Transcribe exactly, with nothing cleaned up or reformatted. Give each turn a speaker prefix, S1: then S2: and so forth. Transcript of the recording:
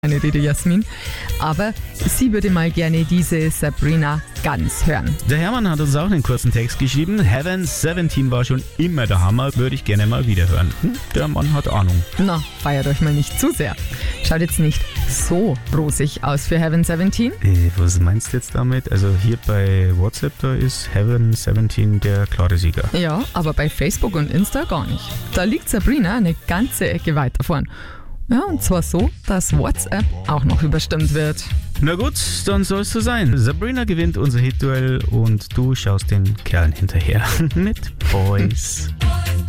S1: Eine Rede Jasmin, aber sie würde mal gerne diese Sabrina ganz hören.
S2: Der Hermann hat uns auch einen kurzen Text geschrieben. Heaven siebzehn war schon immer der Hammer, würde ich gerne mal wieder hören. Hm, der Mann hat Ahnung.
S1: Na, feiert euch mal nicht zu sehr. Schaut jetzt nicht so rosig aus für Heaven siebzehn.
S2: Äh, was meinst du jetzt damit? Also hier bei WhatsApp, da ist Heaven siebzehn der klare Sieger.
S1: Ja, aber bei Facebook und Insta gar nicht. Da liegt Sabrina eine ganze Ecke weiter vorn. Ja, und zwar so, dass WhatsApp auch noch überstimmt wird.
S2: Na gut, dann soll es so sein. Sabrina gewinnt unser Hit-Duell und du schaust den Kerlen hinterher mit Boys.